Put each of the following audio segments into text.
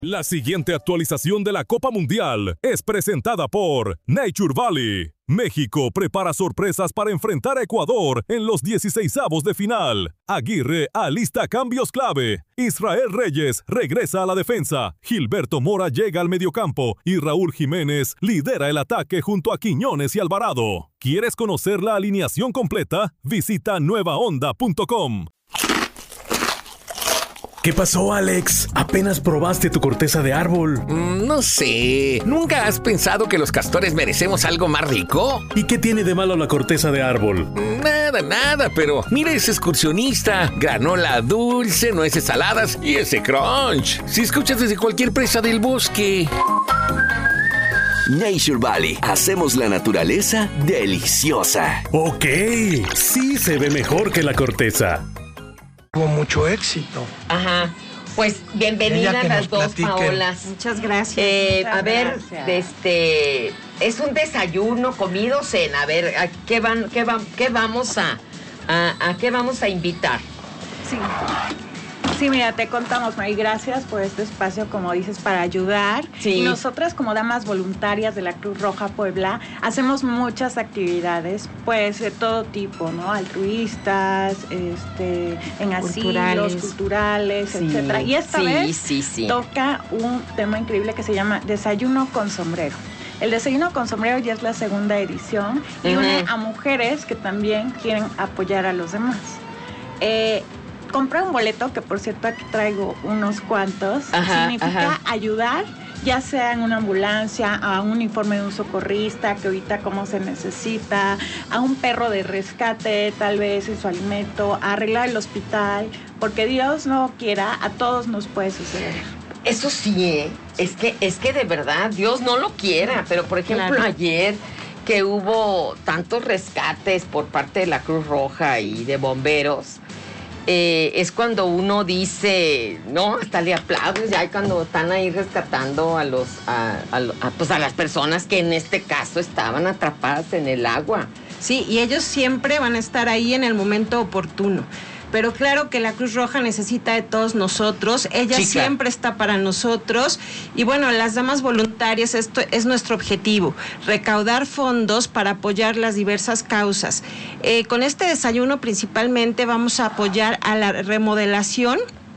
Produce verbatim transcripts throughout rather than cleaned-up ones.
La siguiente actualización de la Copa Mundial es presentada por Nature Valley. México prepara sorpresas para enfrentar a Ecuador en los dieciseisavos de final. Aguirre alista cambios clave. Israel Reyes regresa a la defensa. Gilberto Mora llega al mediocampo y Raúl Jiménez lidera el ataque junto a Quiñones y Alvarado. ¿Quieres conocer la alineación completa? Visita nueva onda punto com. ¿Qué pasó, Alex? ¿Apenas probaste tu corteza de árbol? Mm, no sé. ¿Nunca has pensado que los castores merecemos algo más rico? ¿Y qué tiene de malo la corteza de árbol? Nada, nada, pero mira ese excursionista. Granola dulce, nueces saladas y ese crunch. Si escuchas desde cualquier presa del bosque. Nature Valley. Hacemos la naturaleza deliciosa. Ok, sí se ve mejor que la corteza. Tuvo mucho éxito. Ajá. Pues bienvenidas las dos, platique. Paolas. Muchas gracias. Eh, muchas a ver, gracias. este, es un desayuno, comido, cena. A ver, ¿a qué van, qué van, qué vamos a, a, a qué vamos a invitar? Sí. Sí, mira, te contamos, Mari, gracias por este espacio, como dices, para ayudar. Sí. Y nosotras, como damas voluntarias de la Cruz Roja Puebla, hacemos muchas actividades, pues, de todo tipo, ¿no? Altruistas, este, en asilos, Culturales. culturales, Sí, etcétera. Y esta sí, vez sí, sí. toca un tema increíble que se llama Desayuno con Sombrero. El Desayuno con Sombrero ya es la segunda edición y Ujú. une a mujeres que también quieren apoyar a los demás. Eh... Compré un boleto, que por cierto aquí traigo unos cuantos. Ajá, Significa ajá. ayudar, ya sea en una ambulancia, a un uniforme de un socorrista, que ahorita como se necesita, a un perro de rescate, tal vez en su alimento, a arreglar el hospital, porque Dios no quiera, a todos nos puede suceder. Eso sí, ¿eh? es que, es que de verdad, Dios no lo quiera, pero por ejemplo Claro. ayer que hubo tantos rescates por parte de la Cruz Roja y de bomberos, Eh, es cuando uno dice, no, hasta le aplaudes ya cuando están ahí rescatando a los a, a, a, pues a las personas que en este caso estaban atrapadas en el agua. Sí, y ellos siempre van a estar ahí en el momento oportuno. Pero claro que la Cruz Roja necesita de todos nosotros, ella Sí, claro. siempre está para nosotros. Y bueno, las damas voluntarias, esto es nuestro objetivo, recaudar fondos para apoyar las diversas causas. Eh, con este desayuno principalmente vamos a apoyar a la remodelación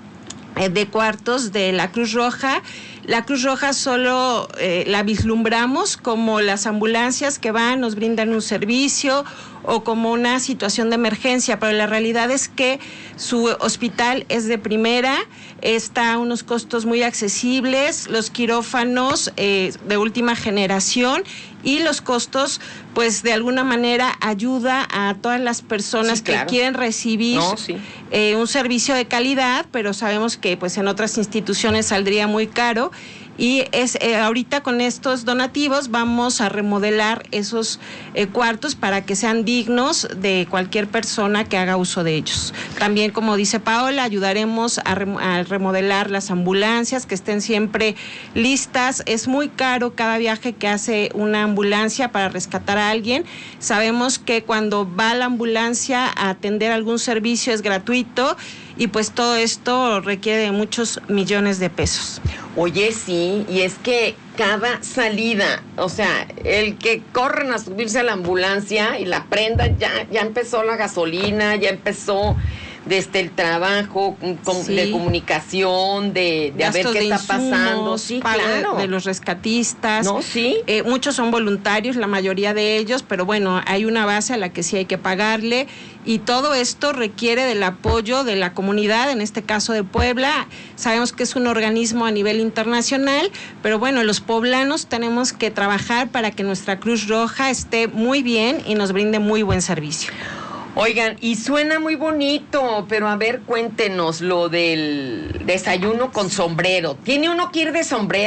eh, de cuartos de la Cruz Roja. La Cruz Roja solo eh, la vislumbramos como las ambulancias que van, nos brindan un servicio o como una situación de emergencia, pero la realidad es que su hospital es de primera, está a unos costos muy accesibles, los quirófanos eh, de última generación y los costos, pues de alguna manera ayuda a todas las personas Sí, claro. que quieren recibir No, sí. eh, un servicio de calidad, pero sabemos que pues en otras instituciones saldría muy caro. Y es eh, ahorita con estos donativos vamos a remodelar esos eh, cuartos para que sean dignos de cualquier persona que haga uso de ellos. También, como dice Paola, ayudaremos a, rem- a remodelar las ambulancias, que estén siempre listas. Es muy caro cada viaje que hace una ambulancia para rescatar a alguien. Sabemos que cuando va la ambulancia a atender algún servicio es gratuito y pues todo esto requiere de muchos millones de pesos. Oye, sí, y es que cada salida, o sea, el que corren a subirse a la ambulancia y la prendan, ya, ya empezó la gasolina, ya empezó desde el trabajo com- Sí. de comunicación, de, de a ver Gastos qué de está pasando. insumos, Sí, pago de- claro. de los rescatistas. No, sí. Eh, muchos son voluntarios, la mayoría de ellos, pero bueno, hay una base a la que sí hay que pagarle y todo esto requiere del apoyo de la comunidad, en este caso de Puebla. Sabemos que es un organismo a nivel internacional, pero bueno, los poblanos tenemos que trabajar para que nuestra Cruz Roja esté muy bien y nos brinde muy buen servicio. Oigan, y suena muy bonito, pero a ver, cuéntenos lo del desayuno con sombrero. ¿Tiene uno que ir de sombrero?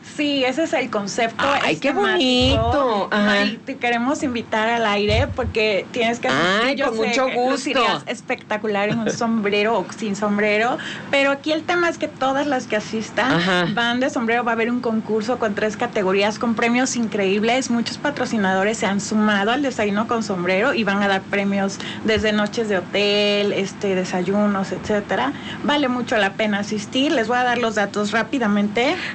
Sí, ese es el concepto. ¡Ay, es qué temático. bonito! Ajá. Y te queremos invitar al aire porque tienes que asistir. Ay, Yo con sé mucho que gusto. lucirías espectacular en un sombrero o sin sombrero, pero aquí el tema es que todas las que asistan Ajá. van de sombrero. Va a haber un concurso con tres categorías con premios increíbles. Muchos patrocinadores se han sumado al desayuno con sombrero y van a dar premios desde noches de hotel, este, desayunos, etcétera. Vale mucho la pena asistir. Les voy a dar los datos rápidamente.